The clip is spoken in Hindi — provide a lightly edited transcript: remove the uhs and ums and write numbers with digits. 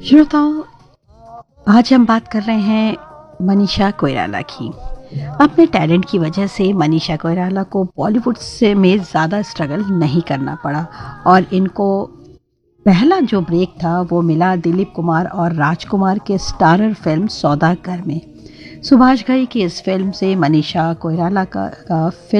श्रोताओं, आज हम बात कर रहे हैं मनीषा कोइराला की। अपने टैलेंट की वजह से मनीषा कोइराला को बॉलीवुड से में ज़्यादा स्ट्रगल नहीं करना पड़ा और इनको पहला जो ब्रेक था वो मिला दिलीप कुमार और राजकुमार के स्टारर फिल्म सौदागर में। सुभाष घई की इस फिल्म से मनीषा कोइराला का फिल्म